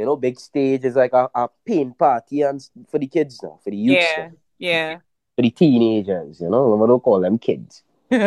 big stage is like a paint party and for the kids now, for the youths now, Yeah, yeah. for the teenagers, I don't call them kids.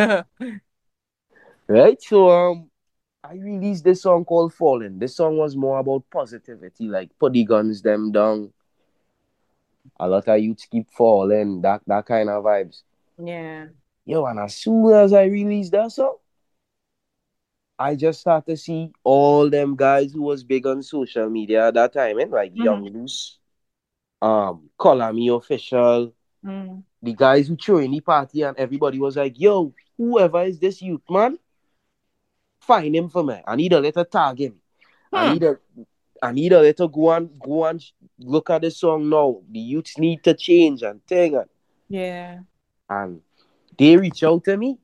Right? So I released this song called Fallen. This song was more about positivity, like put the guns them down. A lot of youths keep falling, that kind of vibes. Yeah. Yo, and as soon as I released that song, I just started to see all them guys who was big on social media at that time, and like Mm-hmm. Young Loose, Color Me Official, Mm-hmm. the guys who threw in the party, and everybody was like, yo, whoever is this youth, man, find him for me. I need a little tag him. I Hmm. need a I need a little go and look at the song now. The youths need to change and thing Yeah. and they reach out to me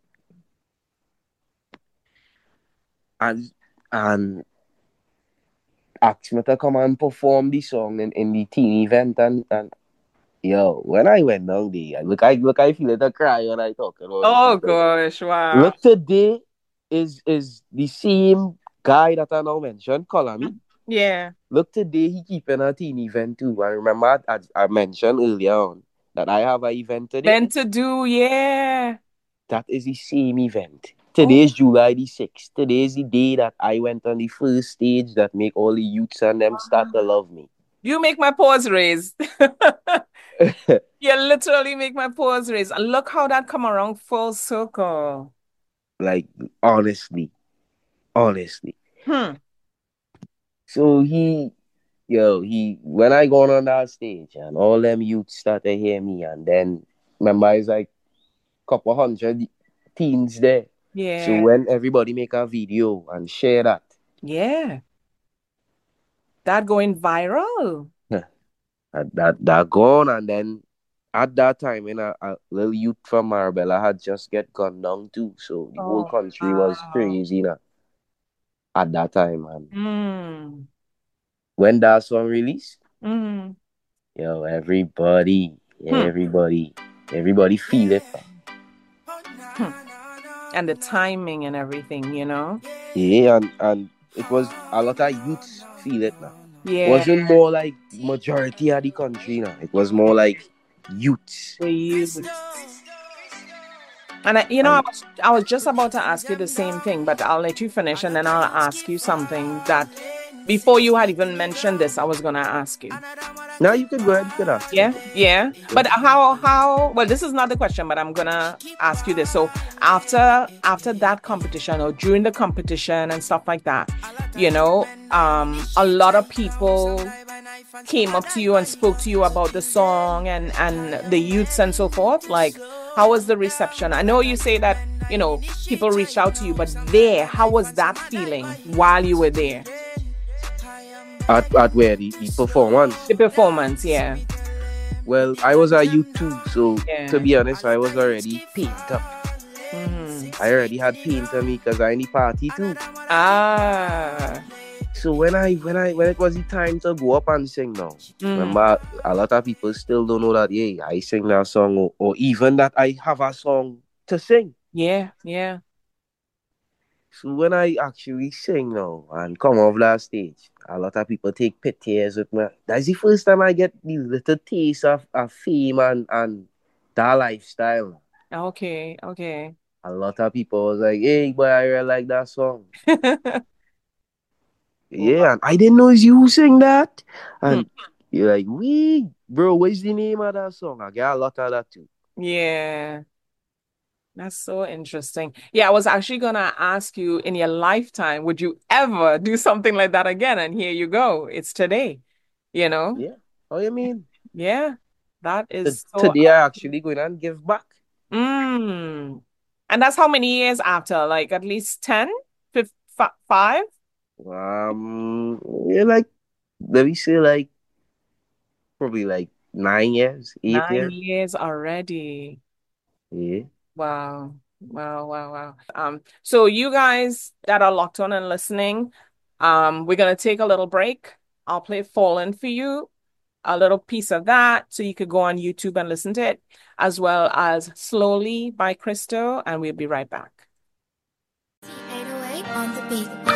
and and asked me to come and perform the song in the teen event and yo, when I went down there, I feel like I cry when I talk about it Oh because gosh, wow. look today is the same guy that I now mentioned, Colamy. Yeah. Look today he keeping a teen event too. I remember I mentioned earlier on that I have an event today. Meant to do, yeah. That is the same event. Today Oh, is July the 6th. Today is the day that I went on the first stage that make all the youths and them start to love me. you make my paws raise. You literally make my paws raise. And look how that come around full circle. Like, honestly, honestly. Hmm. So when I gone on that stage and all them youths start to hear me, and then remember it's like couple hundred teens there. So Yeah. when everybody make a video and share that, Yeah. That going viral. that gone, and then at that time, a little youth from Marbella had just get gunned down too. So the whole Oh, country was wow. crazy now at that time. And Hmm. when that song released, Hmm. yo, everybody, Hmm. everybody, everybody feel it. Hmm. And the timing and everything, you know? Yeah, and it was a lot of youths feel it now. Yeah. Wasn't more like majority of the country now. It was more like youths. The youth. And And I was just about to ask you the same thing, but I'll let you finish and then I'll ask you something that before you had even mentioned this, I was gonna ask you. now you could go ahead, you could ask me. Yeah, yeah. But well, this is not the question, but I'm gonna ask you this. So after that competition or during the competition and stuff like that, a lot of people came up to you and spoke to you about the song and the youths and so forth. Like, how was the reception? I know you say that, people reached out to you, but how was that feeling while you were there? At where the performance. The performance, yeah. Well, I was a youth too, so to Yeah. be honest, I was already paint up. Hmm. I already had paint on me because I in the party too. Ah. So when it was the time to go up and sing now, Mm. remember a lot of people still don't know that I sing that song or even that I have a song to sing. Yeah, yeah. So when I actually sing now and come off that stage, a lot of people take pictures with me. That's the first time I get the little taste of fame and that lifestyle. Okay, okay. A lot of people was like, hey, boy, I really like that song. Yeah, and I didn't know it's you who sing that. Hmm. And you're like, we, bro, what's the name of that song? I get a lot of that too. Yeah, that's so interesting. Yeah, I was actually gonna ask you in your lifetime, would you ever do something like that again? And here you go. It's today, you know? Yeah. Oh, you mean? Yeah, that is so. Today I actually going and give back. Mm. And that's how many years after? Like at least 10, 5? Yeah, like, let me say, like, probably like 9 years, 9 8 years. years already. Yeah. Wow. Wow, wow, wow. So you guys that are locked on and listening, we're gonna take a little break. I'll play Fallen for you, a little piece of that, so you could go on YouTube and listen to it, as well as Slowly by Crystal, and we'll be right back. 808 on the beat.